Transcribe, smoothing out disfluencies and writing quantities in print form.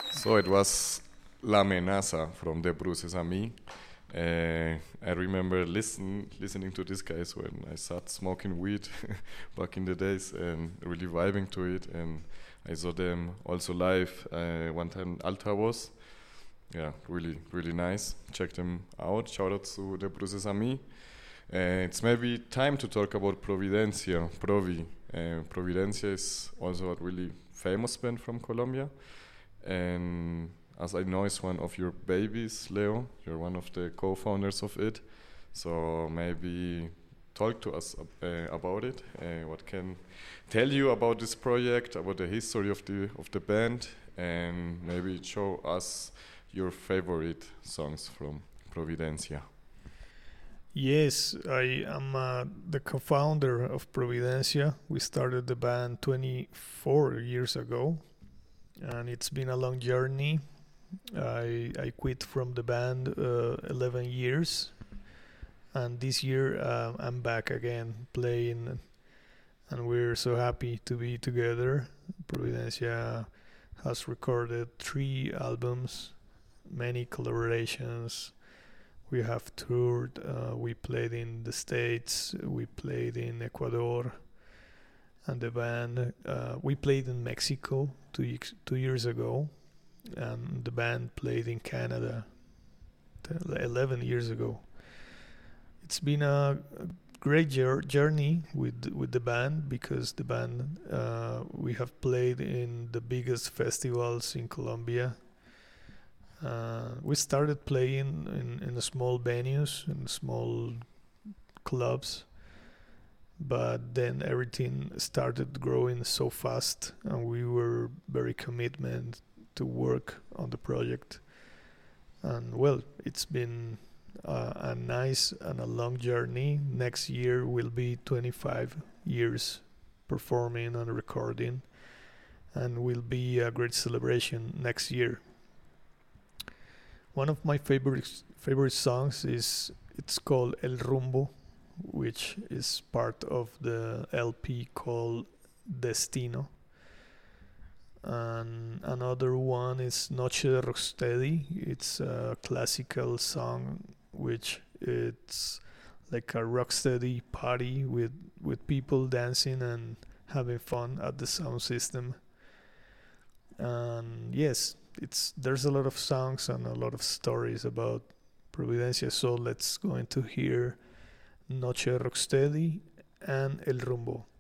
So it was La Amenaza from De Bruces a mí. I remember listening to these guys when I started smoking weed back in the days and really vibing to it. And I saw them also live one time in Altavoz. Yeah, really, really nice. Check them out. Shout out to De Bruces a mí. It's maybe time to talk about Providencia, Provi. Providencia is also a really famous band from Colombia. And as I know, it's one of your babies, Leo. You're one of the co-founders of it. So maybe talk to us about it. What can tell you about this project, about the history of the band, and maybe show us your favorite songs from Providencia. Yes, I am the co-founder of Providencia. We started the band 24 years ago, and it's been a long journey. I quit from the band 11 years, and this year I'm back again playing, and we're so happy to be together. Providencia has recorded 3 albums, many collaborations. We have toured. We played in the States. We played in Ecuador. And the band, we played in Mexico 2 years ago. And the band played in Canada 11 years ago. It's been a great journey with the band, because the band, we have played in the biggest festivals in Colombia. We started playing in small venues, in small clubs, but then everything started growing so fast, and we were very committed to work on the project. And well, it's been a nice and a long journey. Next year will be 25 years performing and recording, and will be a great celebration next year. One of my favorite songs is, it's called El Rumbo, which is part of the LP called Destino. And another one is Noche de Rocksteady. It's a classical song, which it's like a rocksteady party with people dancing and having fun at the sound system. And yes, it's there's a lot of songs and a lot of stories about Providencia. So let's go into hear Noche Rocksteady and El Rumbo.